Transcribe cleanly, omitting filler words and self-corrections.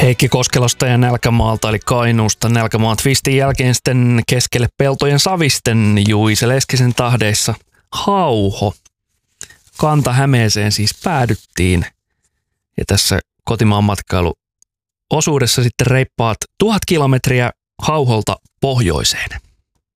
Heikki Koskelosta ja Nälkämaalta eli Kainuusta Nälkämaan twistin jälkeen sitten keskelle peltojen savisten Juise Leskisen tahdeissa Hauho. Kanta-Hämeeseen siis päädyttiin ja tässä kotimaan matkailuosuudessa sitten reippaat 1000 kilometriä Hauholta pohjoiseen.